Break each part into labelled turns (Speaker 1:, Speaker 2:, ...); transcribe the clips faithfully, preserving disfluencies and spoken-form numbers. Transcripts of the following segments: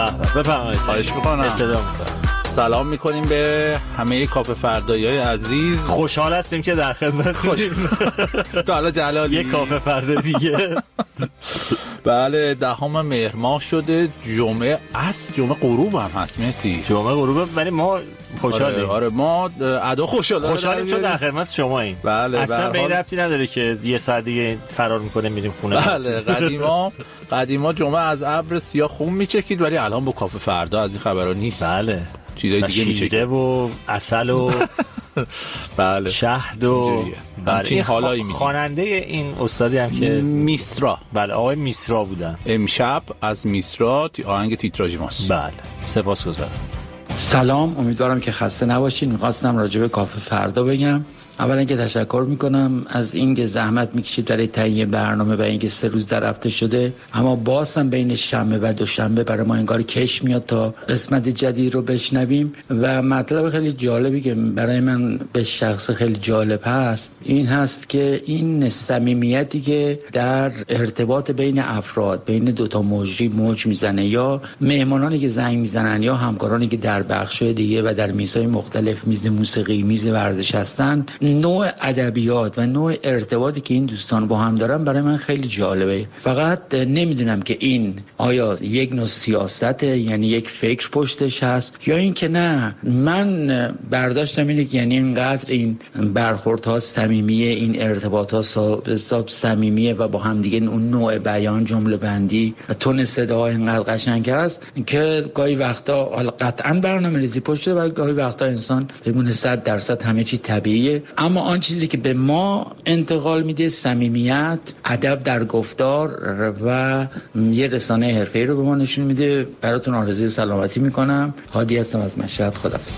Speaker 1: به بفرمایید.
Speaker 2: خواهش میکنم.
Speaker 1: استفاده میکنم.
Speaker 2: سلام میکنیم به همه کافه فردایی‌های عزیز.
Speaker 1: خوشحال هستیم که در خدمتتونیم.
Speaker 2: تو حالا جلالی
Speaker 1: یک کافه فردا دیگه.
Speaker 2: بله دهم مهر ماه شده، جمعه است، جمعه غروب هم هست مهدی.
Speaker 1: جمعه غروبه ولی ما خوشحالیم.
Speaker 2: آره, آره ما ادا خوشحالیم
Speaker 1: خوشحالیم چون در خدمت شماییم.
Speaker 2: بله
Speaker 1: اصلا به این ربطی نداره که یه ساعت دیگه فرار میکنه میریم خونه.
Speaker 2: بله قدیما قدیما جمعه از ابر سیاه خون میچکید ولی الان با کافه فردا از این خبرا نیست.
Speaker 1: بله
Speaker 2: چیزای دیگه میچکید
Speaker 1: و عسل و
Speaker 2: بله
Speaker 1: شهد و
Speaker 2: بله حالایی
Speaker 1: خ... خواننده این استادی هم که
Speaker 2: میسرا،
Speaker 1: بله آقای میسرا بودن.
Speaker 2: امشب از میسرا آهنگ تیتراژ ماست.
Speaker 1: بله سپاسگزارم.
Speaker 3: سلام، امیدوارم که خسته نباشین. می‌خواستم راجع به کافه فردا بگم. اولا که تشکر میکنم از اینکه زحمت میکشید برای تهیه برنامه و اینکه سه روز در هفته شده، اما باز هم بین شنبه و دوشنبه برای ما انگار کش میاد تا قسمت جدید رو بشنویم. و مطلب خیلی جالبی که برای من به شخص خیلی جالب هست این هست که این صمیمیتی که در ارتباط بین افراد، بین دوتا مجری موج میزنه، یا مهمانانی که زنگ میزنن یا همکارانی که در بخش‌های دیگه و در میزهای مختلف، میز موسیقی، میز ورزش هستن، نوع ادبیات و نوع ارتباطی که این دوستان با هم دارن برای من خیلی جالبه. فقط نمیدونم که این آیا یک نوع سیاسته، یعنی یک فکر پشتش هست، یا این که نه. من برداشتم اینه که یعنی اینقدر این برخوردها صمیمیه، این ارتباطات حساب صمیمیه و با هم دیگه اون نوع بیان، جمله بندی و تون صدا اینقدر قشنگ است که گاهی وقتا حالا قطعا برنامه‌ریزی پشته و گاهی وقتا انسان بگونه صد درصد همه چی طبیعیه، اما آن چیزی که به ما انتقال میده صمیمیت، ادب در گفتار و یه رسانه حرفه‌ای رو به ما نشون میده. براتون آرزوی سلامتی میکنم. هادی هستم از مشهد. خداحافظ.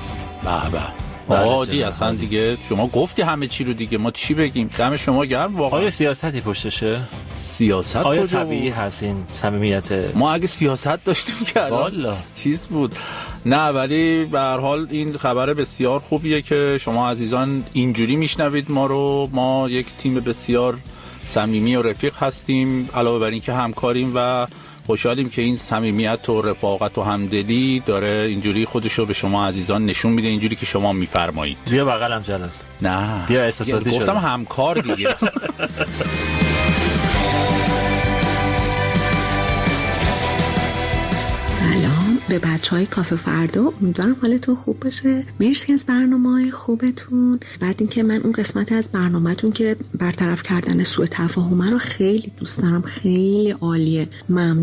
Speaker 2: به به هادی، اصلا دیگه شما گفتی همه چی رو دیگه، ما چی بگیم؟ دم شما گرم. واقعا
Speaker 1: آیا سیاستی پشتشه؟
Speaker 2: سیاست
Speaker 1: آیا
Speaker 2: کجا
Speaker 1: طبیعی هست این صمیمیت؟
Speaker 2: ما اگه سیاست داشتیم که
Speaker 1: والا
Speaker 2: چیز بود. نه ولی به هر حال این خبر بسیار خوبیه که شما عزیزان اینجوری میشنوید ما رو. ما یک تیم بسیار صمیمی و رفیق هستیم، علاوه بر این که همکاریم و خوشحالیم که این صمیمیت و رفاقت و همدلی داره اینجوری خودشو به شما عزیزان نشون میده، اینجوری که شما میفرمایید.
Speaker 1: بیا بغلم جلال.
Speaker 2: نه
Speaker 1: بیا احساساتی شدم.
Speaker 2: گفتم همکار دیگه.
Speaker 4: سلام به بچهای کافه فردا، امیدوارم حالتون خوب باشه. مرسی از برنامه‌های خوبتون. بعد اینکه من اون قسمت از برنامه‌تون که برطرف کردن سوء تفاهم رو خیلی دوست دارم، خیلی عالیه. ممنون.